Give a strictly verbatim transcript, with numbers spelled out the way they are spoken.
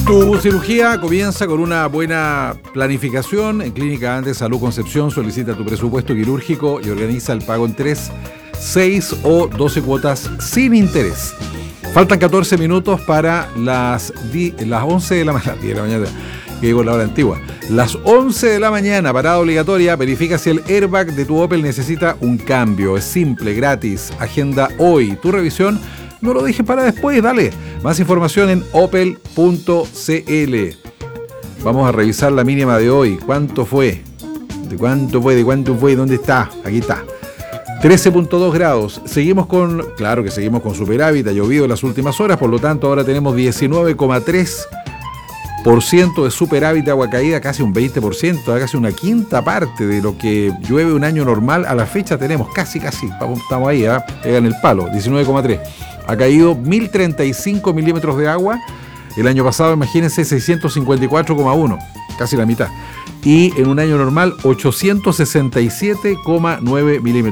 Tu cirugía comienza con una buena planificación. En Clínica Andes Salud Concepción solicita tu presupuesto quirúrgico y organiza el pago en tres, seis o doce cuotas sin interés. Faltan catorce minutos para las, di, las once de la mañana, de la mañana, que digo la hora antigua. Las once de la mañana, parada obligatoria, verifica si el airbag de tu Opel necesita un cambio. Es simple, gratis. Agenda hoy tu revisión. No lo dejes para después, dale. Más información en opel punto c l. Vamos a revisar la mínima de hoy. ¿Cuánto fue? ¿De cuánto fue? ¿De cuánto fue? ¿Dónde está? Aquí está. trece punto dos grados. Seguimos con, claro que seguimos con superávit. Ha llovido en las últimas horas, por lo tanto ahora tenemos diecinueve coma tres por ciento de superávit de agua caída, casi un veinte por ciento, casi una quinta parte de lo que llueve un año normal. A la fecha tenemos casi, casi, estamos ahí, ¿eh? Pegan el palo, diecinueve coma tres. Ha caído mil treinta y cinco milímetros de agua. El año pasado, imagínense, seiscientos cincuenta y cuatro coma uno, casi la mitad. Y en un año normal, ochocientos sesenta y siete coma nueve milímetros.